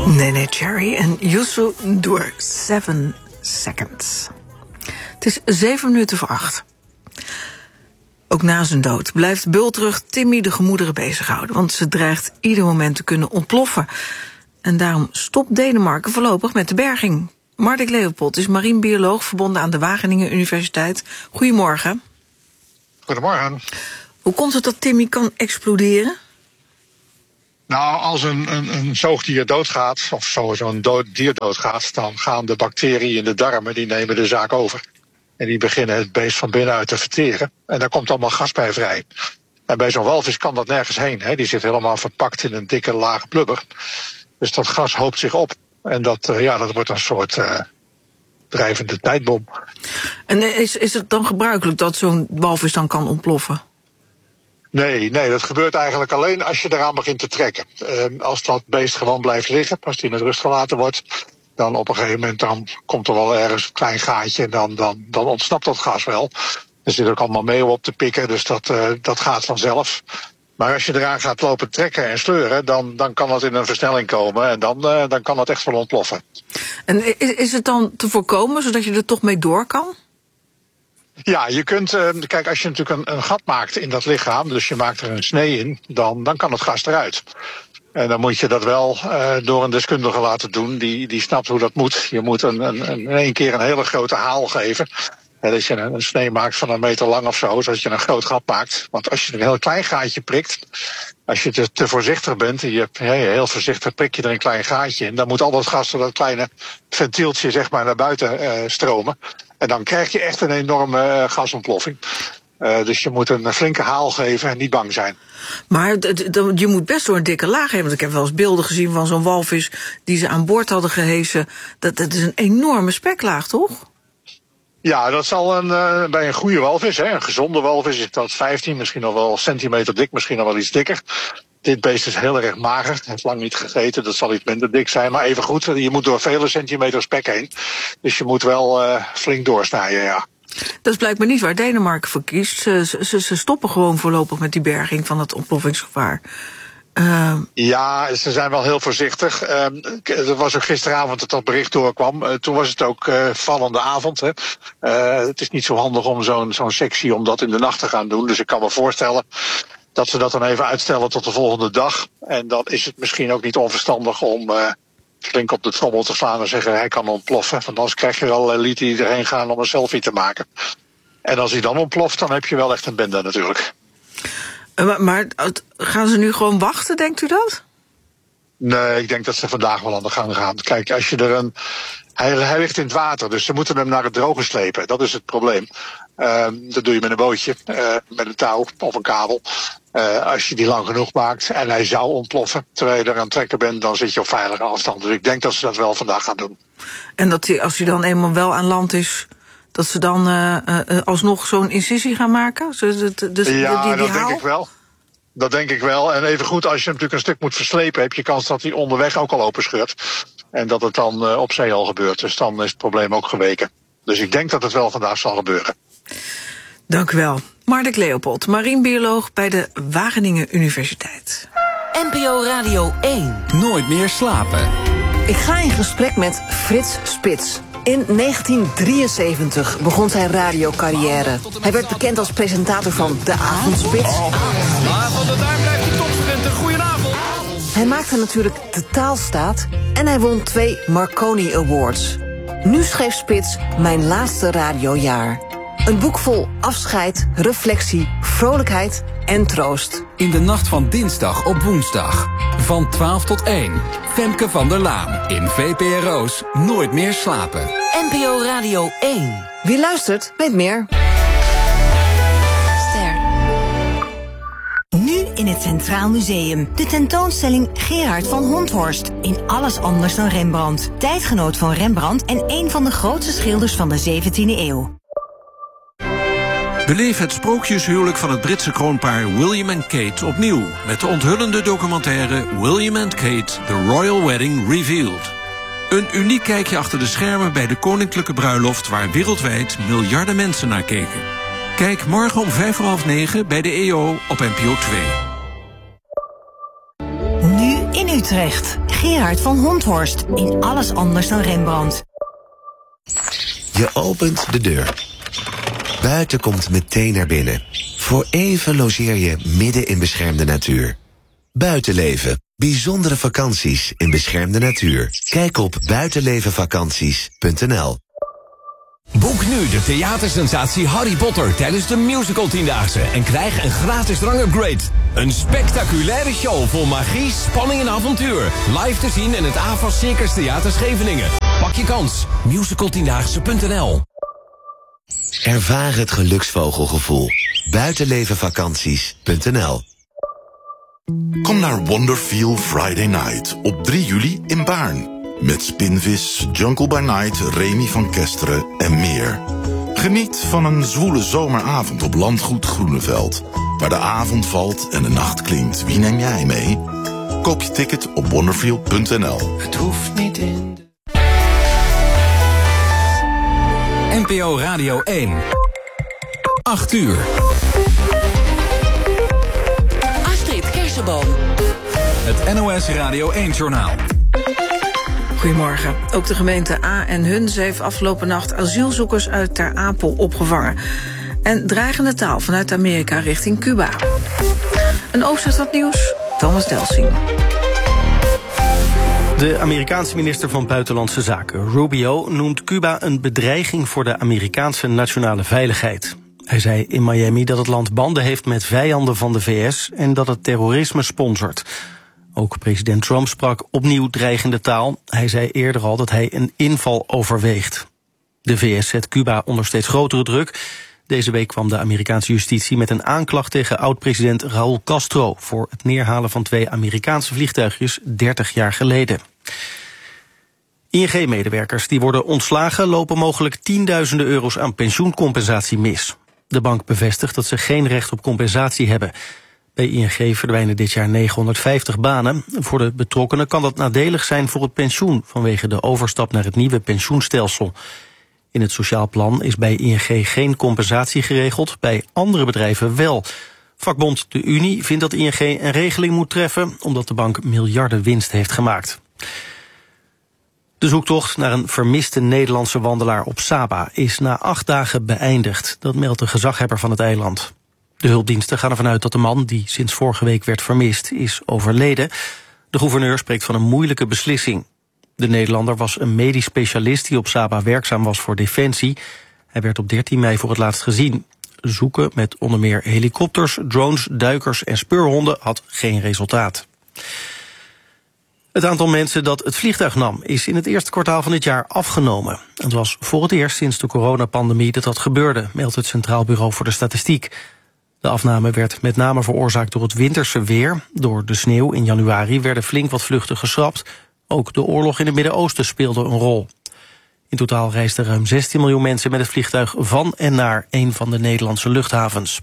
Nene Cherry en Youssou N'Dour, 7 Seconds. Het is 7:07. Ook na zijn dood blijft bultrug Timmy de gemoederen bezighouden, want ze dreigt ieder moment te kunnen ontploffen. En daarom stopt Denemarken voorlopig met de berging. Mardik Leopold is marinebioloog verbonden aan de Wageningen Universiteit. Goedemorgen. Goedemorgen. Hoe komt het dat Timmy kan exploderen? Nou, als een zoogdier doodgaat, of sowieso een dier doodgaat, dan gaan de bacteriën in de darmen, die nemen de zaak over. En die beginnen het beest van binnenuit te verteren. En daar komt allemaal gas bij vrij. En bij zo'n walvis kan dat nergens heen. Hè. Die zit helemaal verpakt in een dikke laag blubber. Dus dat gas hoopt zich op. En dat wordt een soort drijvende tijdbom. En is het dan gebruikelijk dat zo'n walvis dan kan ontploffen? Nee, dat gebeurt eigenlijk alleen als je eraan begint te trekken. Als dat beest gewoon blijft liggen, als die met rust gelaten wordt, dan op een gegeven moment dan komt er wel ergens een klein gaatje en dan ontsnapt dat gas wel. Er zit ook allemaal meeuwen op te pikken, dus dat gaat vanzelf. Maar als je eraan gaat lopen trekken en sleuren, dan kan dat in een versnelling komen en dan kan dat echt wel ontploffen. En is het dan te voorkomen, zodat je er toch mee door kan? Ja, je kunt, kijk, als je natuurlijk een gat maakt in dat lichaam, dus je maakt er een snee in, dan kan het gas eruit. En dan moet je dat wel door een deskundige laten doen, die snapt hoe dat moet. Je moet in één keer een hele grote haal geven. En dat je een snee maakt van 1 meter lang of zo, zodat je een groot gat maakt. Want als je een heel klein gaatje prikt, als je te voorzichtig bent, en je hebt heel voorzichtig prik je er een klein gaatje in, dan moet al dat gas door dat kleine ventieltje zeg maar naar buiten stromen. En dan krijg je echt een enorme gasontploffing. Dus je moet een flinke haal geven en niet bang zijn. Maar je moet best door een dikke laag hebben. Want ik heb wel eens beelden gezien van zo'n walvis die ze aan boord hadden gehesen. Dat is een enorme speklaag, toch? Ja, dat zal bij een goede walvis, een gezonde walvis, is dat 15, misschien nog wel centimeter dik, misschien nog wel iets dikker. Dit beest is heel erg mager, heeft lang niet gegeten, dat zal iets minder dik zijn. Maar even goed, je moet door vele centimeters spek heen. Dus je moet wel flink doorsnijden, ja. Dat is blijkbaar niet waar Denemarken voor kiest. Ze stoppen gewoon voorlopig met die berging van het ontploffingsgevaar. Ja, ze zijn wel heel voorzichtig. Er was ook gisteravond dat bericht doorkwam. Toen was het ook vallende avond. Hè. Het is niet zo handig om zo'n sectie om dat in de nacht te gaan doen. Dus ik kan me voorstellen dat ze dat dan even uitstellen tot de volgende dag. En dan is het misschien ook niet onverstandig om flink op de trommel te slaan en zeggen hij kan ontploffen. Want anders krijg je wel elite die erheen gaan om een selfie te maken. En als hij dan ontploft, dan heb je wel echt een bende natuurlijk. Maar gaan ze nu gewoon wachten, denkt u dat? Nee, ik denk dat ze vandaag wel aan de gang gaan. Kijk, als je er hij ligt in het water, dus ze moeten hem naar het droge slepen. Dat is het probleem. Dat doe je met een bootje, met een touw of een kabel. Als je die lang genoeg maakt en hij zou ontploffen terwijl je er aan het trekken bent, dan zit je op veilige afstand. Dus ik denk dat ze dat wel vandaag gaan doen. En dat als hij dan eenmaal wel aan land is, dat ze dan alsnog zo'n incisie gaan maken? Dat denk ik wel. Dat denk ik wel. En even goed, als je hem natuurlijk een stuk moet verslepen, heb je kans dat hij onderweg ook al openscheurt. En dat het dan op zee al gebeurt. Dus dan is het probleem ook geweken. Dus ik denk dat het wel vandaag zal gebeuren. Dank u wel. Mardik Leopold, marinebioloog bij de Wageningen Universiteit. NPO Radio 1. Nooit meer slapen. Ik ga in gesprek met Frits Spits. In 1973 begon zijn radiocarrière. Hij werd bekend als presentator van De Avondspits. Maar van de Duin blijft de topsprinter. Goedenavond. Hij maakte natuurlijk de taalstaat en hij won 2 Marconi Awards. Nu schreef Spits Mijn laatste radiojaar. Een boek vol afscheid, reflectie, vrolijkheid en troost. In de nacht van dinsdag op woensdag. Van 12 tot 1. Femke van der Laan in VPRO's Nooit meer slapen. NPO Radio 1. Wie luistert, weet meer. Nu in het Centraal Museum. De tentoonstelling Gerard van Honthorst. In alles anders dan Rembrandt. Tijdgenoot van Rembrandt en een van de grootste schilders van de 17e eeuw. Beleef het sprookjeshuwelijk van het Britse kroonpaar William en Kate opnieuw met de onthullende documentaire William and Kate, The Royal Wedding Revealed. Een uniek kijkje achter de schermen bij de koninklijke bruiloft waar wereldwijd miljarden mensen naar keken. Kijk morgen om 9:05 bij de EO op NPO 2. Nu in Utrecht. Gerard van Honthorst in Alles anders dan Rembrandt. Je opent de deur. Buiten komt meteen naar binnen. Voor even logeer je midden in beschermde natuur. Buitenleven. Bijzondere vakanties in beschermde natuur. Kijk op buitenlevenvakanties.nl. Boek nu de theatersensatie Harry Potter tijdens de musical 10-daagse en krijg een gratis drangupgrade. Een spectaculaire show vol magie, spanning en avontuur. Live te zien in het AVAS Circus Theater Scheveningen. Pak je kans. Musical10daagse.nl. Ervaar het geluksvogelgevoel. Buitenlevenvakanties.nl. Kom naar Wonderfeel Friday Night op 3 juli in Baarn. Met Spinvis, Jungle by Night, Remy van Kesteren en meer. Geniet van een zwoele zomeravond op Landgoed Groeneveld. Waar de avond valt en de nacht klinkt. Wie neem jij mee? Koop je ticket op wonderfeel.nl. Het hoeft niet in. NPO Radio 1. 8 uur. Astrid Kersenboom. Het NOS Radio 1-journaal. Goedemorgen. Ook de gemeente A en Huns heeft afgelopen nacht asielzoekers uit Ter Apel opgevangen. En dreigende taal vanuit Amerika richting Cuba. Een overzicht van het nieuws, Thomas Delsing. De Amerikaanse minister van Buitenlandse Zaken, Rubio, noemt Cuba een bedreiging voor de Amerikaanse nationale veiligheid. Hij zei in Miami dat het land banden heeft met vijanden van de VS en dat het terrorisme sponsort. Ook president Trump sprak opnieuw dreigende taal. Hij zei eerder al dat hij een inval overweegt. De VS zet Cuba onder steeds grotere druk. Deze week kwam de Amerikaanse justitie met een aanklacht tegen oud-president Raúl Castro voor het neerhalen van 2 Amerikaanse vliegtuigjes 30 jaar geleden. ING-medewerkers die worden ontslagen lopen mogelijk tienduizenden euro's aan pensioencompensatie mis. De bank bevestigt dat ze geen recht op compensatie hebben. Bij ING verdwijnen dit jaar 950 banen. Voor de betrokkenen kan dat nadelig zijn voor het pensioen vanwege de overstap naar het nieuwe pensioenstelsel. In het sociaal plan is bij ING geen compensatie geregeld, bij andere bedrijven wel. Vakbond De Unie vindt dat ING een regeling moet treffen omdat de bank miljarden winst heeft gemaakt. De zoektocht naar een vermiste Nederlandse wandelaar op Saba is na 8 dagen beëindigd. Dat meldt de gezaghebber van het eiland. De hulpdiensten gaan ervan uit dat de man, die sinds vorige week werd vermist, is overleden. De gouverneur spreekt van een moeilijke beslissing. De Nederlander was een medisch specialist die op Saba werkzaam was voor Defensie. Hij werd op 13 mei voor het laatst gezien. Zoeken met onder meer helikopters, drones, duikers en speurhonden had geen resultaat. Het aantal mensen dat het vliegtuig nam is in het eerste kwartaal van dit jaar afgenomen. Het was voor het eerst sinds de coronapandemie dat gebeurde, meldt het Centraal Bureau voor de Statistiek. De afname werd met name veroorzaakt door het winterse weer. Door de sneeuw in januari werden flink wat vluchten geschrapt. Ook de oorlog in het Midden-Oosten speelde een rol. In totaal reisden ruim 16 miljoen mensen met het vliegtuig van en naar een van de Nederlandse luchthavens.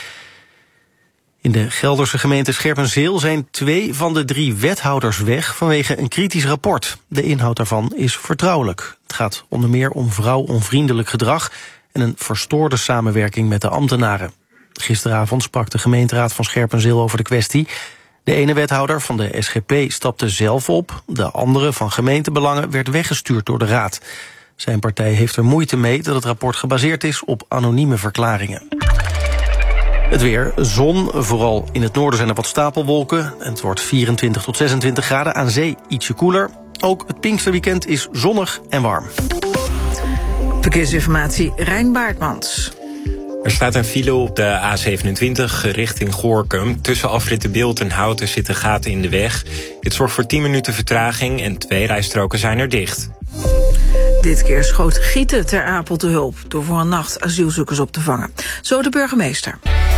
In de Gelderse gemeente Scherpenzeel zijn 2 van de 3 wethouders weg vanwege een kritisch rapport. De inhoud daarvan is vertrouwelijk. Het gaat onder meer om vrouwonvriendelijk gedrag en een verstoorde samenwerking met de ambtenaren. Gisteravond sprak de gemeenteraad van Scherpenzeel over de kwestie. De ene wethouder van de SGP stapte zelf op. De andere van gemeentebelangen werd weggestuurd door de raad. Zijn partij heeft er moeite mee dat het rapport gebaseerd is op anonieme verklaringen. Het weer, zon, vooral in het noorden zijn er wat stapelwolken. Het wordt 24 tot 26 graden, aan zee ietsje koeler. Ook het Pinksterweekend is zonnig en warm. Verkeersinformatie, Rijn Baartmans. Er staat een file op de A27 richting Gorinchem. Tussen afrit Beeld en Houten zitten gaten in de weg. Dit zorgt voor 10 minuten vertraging en 2 rijstroken zijn er dicht. Dit keer schoot Gieten Ter Apel te hulp door voor een nacht asielzoekers op te vangen. Zo de burgemeester.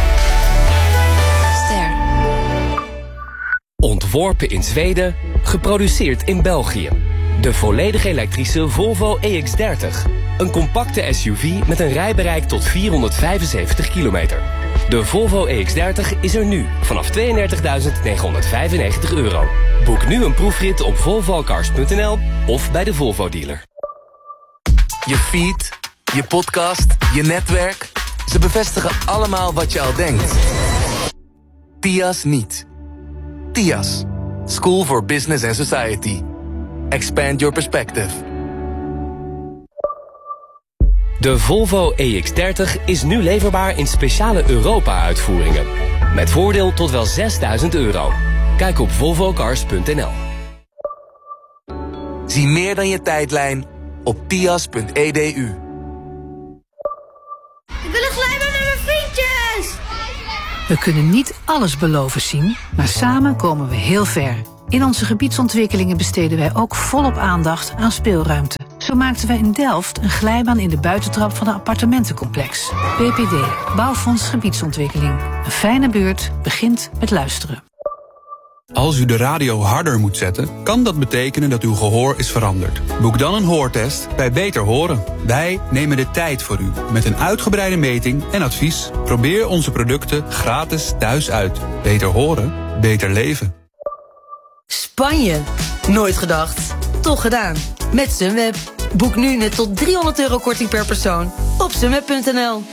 Ontworpen in Zweden, geproduceerd in België. De volledig elektrische Volvo EX30. Een compacte SUV met een rijbereik tot 475 kilometer. De Volvo EX30 is er nu vanaf €32.995. Boek nu een proefrit op volvocars.nl of bij de Volvo dealer. Je feed, je podcast, je netwerk. Ze bevestigen allemaal wat je al denkt. TIAS niet. TIAS, School for Business and Society. Expand your perspective. De Volvo EX30 is nu leverbaar in speciale Europa-uitvoeringen. Met voordeel tot wel €6.000. Kijk op volvocars.nl. Zie meer dan je tijdlijn op pias.edu. Ik wil een glijbaan met mijn vriendjes! We kunnen niet alles beloven, Sien, maar samen komen we heel ver. In onze gebiedsontwikkelingen besteden wij ook volop aandacht aan speelruimte. Zo maakten wij in Delft een glijbaan in de buitentrap van een appartementencomplex. BPD, Bouwfonds Gebiedsontwikkeling. Een fijne buurt begint met luisteren. Als u de radio harder moet zetten, kan dat betekenen dat uw gehoor is veranderd. Boek dan een hoortest bij Beter Horen. Wij nemen de tijd voor u met een uitgebreide meting en advies. Probeer onze producten gratis thuis uit. Beter horen, beter leven. Spanje. Nooit gedacht. Toch gedaan. Met Sunweb. Boek nu net tot €300 korting per persoon op sunweb.nl.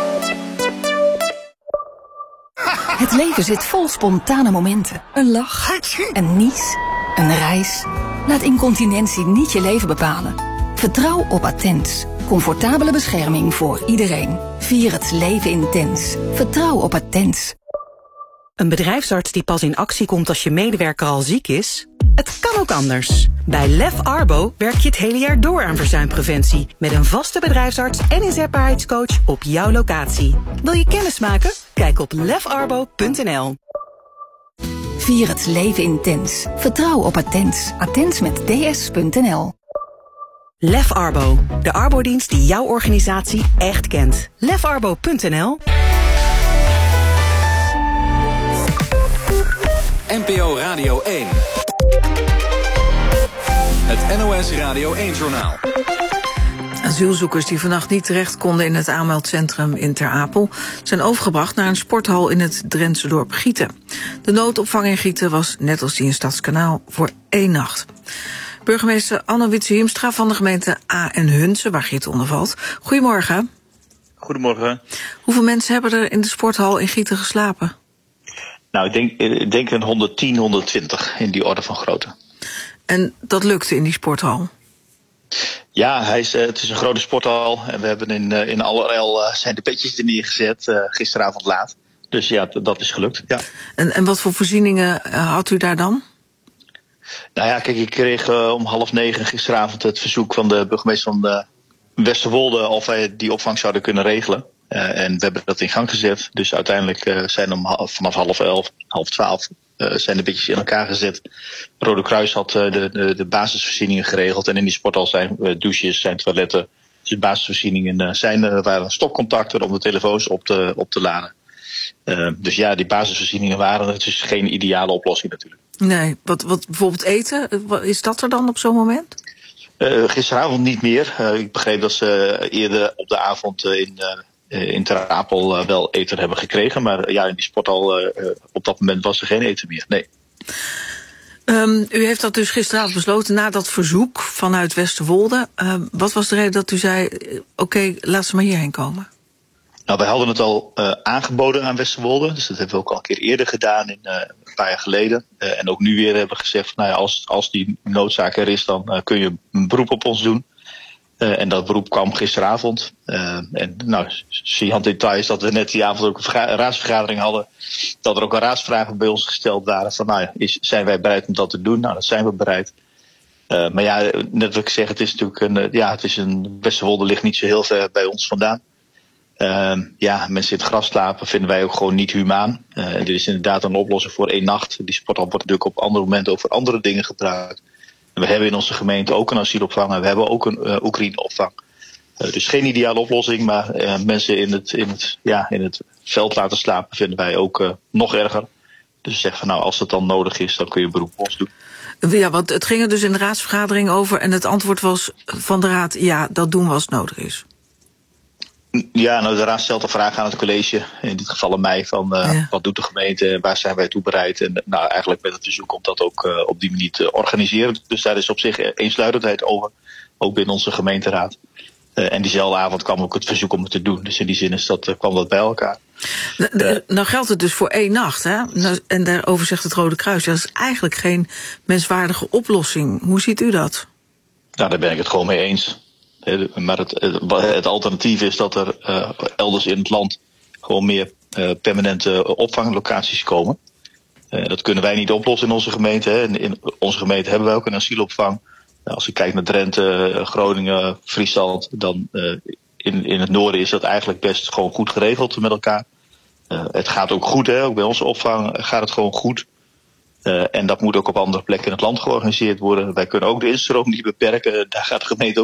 Het leven zit vol spontane momenten. Een lach, een nies, een reis. Laat incontinentie niet je leven bepalen. Vertrouw op Attens. Comfortabele bescherming voor iedereen. Vier het leven intens. Vertrouw op Attens. Een bedrijfsarts die pas in actie komt als je medewerker al ziek is? Het kan ook anders. Bij Lef Arbo werk je het hele jaar door aan verzuimpreventie. Met een vaste bedrijfsarts en inzetbaarheidscoach op jouw locatie. Wil je kennis maken? Kijk op lefarbo.nl. Vier het leven intens. Vertrouw op Attens. Attens met ds.nl. Lef Arbo. De arbodienst die jouw organisatie echt kent. lefarbo.nl. NPO Radio 1. Het NOS Radio 1-journaal. Asielzoekers die vannacht niet terecht konden in het aanmeldcentrum in Ter Apel zijn overgebracht naar een sporthal in het Drentse dorp Gieten. De noodopvang in Gieten was, net als die in Stadskanaal, voor 1 nacht. Burgemeester Anne Wietse-Hiemstra van de gemeente A en Hunze, waar Gieten onder valt. Goedemorgen. Goedemorgen. Hoeveel mensen hebben er in de sporthal in Gieten geslapen? Nou, ik denk een 110, 120 in die orde van grootte. En dat lukte in die sporthal? Ja, het is een grote sporthal. En we hebben in allerijl zijn de bedjes er neergezet, gisteravond laat. Dus ja, dat is gelukt, ja. En wat voor voorzieningen had u daar dan? Nou ja, kijk, ik kreeg om 8:30 gisteravond het verzoek van de burgemeester van Westerwolde of wij die opvang zouden kunnen regelen. En we hebben dat in gang gezet. Dus uiteindelijk zijn vanaf 10:30, 11:30 zijn de bedjes in elkaar gezet. Rode Kruis had de basisvoorzieningen geregeld. En in die sporthal zijn douches, zijn toiletten. Dus basisvoorzieningen waren stopcontacten om de telefoons op te laden. Dus ja, die basisvoorzieningen waren het. Dus geen ideale oplossing natuurlijk. Nee, wat bijvoorbeeld eten, is dat er dan op zo'n moment? Gisteravond niet meer. Ik begreep dat ze eerder op de avond in Ter Apel wel eten hebben gekregen. Maar ja, in die sporthal op dat moment was er geen eten meer. Nee. U heeft dat dus gisteravond besloten na dat verzoek vanuit Westerwolde. Wat was de reden dat u zei, oké, laat ze maar hierheen komen? Nou, wij hadden het al aangeboden aan Westerwolde. Dus dat hebben we ook al een keer eerder gedaan, een paar jaar geleden. En ook nu weer hebben we gezegd, nou ja, als die noodzaak er is, dan kun je een beroep op ons doen. En dat beroep kwam gisteravond. En nou, zie aan details dat we net die avond ook een raadsvergadering hadden. Dat er ook een raadsvragen bij ons gesteld waren van, nou ja, zijn wij bereid om dat te doen? Nou, dat zijn we bereid. Maar ja, net wat ik zeg, het is natuurlijk Westerwolde ligt niet zo heel ver bij ons vandaan. Ja, mensen in het gras slapen vinden wij ook gewoon niet humaan. Dit is inderdaad een oplossing voor 1 nacht. Die sporthal wordt natuurlijk op andere momenten ook voor andere dingen gebruikt. We hebben in onze gemeente ook een asielopvang en we hebben ook een Oekraïne-opvang. Dus geen ideale oplossing, maar mensen in het veld laten slapen vinden wij ook nog erger. Dus we zeggen van nou, als het dan nodig is, dan kun je beroep op ons doen. Ja, want het ging er dus in de raadsvergadering over en het antwoord was van de raad, ja, dat doen we als het nodig is. Ja, nou, de raad stelt een vraag aan het college, in dit geval aan mij, van wat doet de gemeente, waar zijn wij toe bereid? En nou, eigenlijk met het verzoek om dat ook op die manier te organiseren. Dus daar is op zich eensluidendheid over, ook binnen onze gemeenteraad. En diezelfde avond kwam ook het verzoek om het te doen. Dus in die zin kwam dat bij elkaar. Nou geldt het dus voor 1 nacht, hè? En daarover zegt het Rode Kruis, dat is eigenlijk geen menswaardige oplossing. Hoe ziet u dat? Nou, daar ben ik het gewoon mee eens. Maar het alternatief is dat er elders in het land gewoon meer permanente opvanglocaties komen. Dat kunnen wij niet oplossen in onze gemeente. Hè. In onze gemeente hebben wij ook een asielopvang. Als je kijkt naar Drenthe, Groningen, Friesland, dan in het noorden is dat eigenlijk best gewoon goed geregeld met elkaar. Het gaat ook goed, hè. Ook bij onze opvang gaat het gewoon goed. En dat moet ook op andere plekken in het land georganiseerd worden. Wij kunnen ook de instroom niet beperken. Daar gaat de gemeente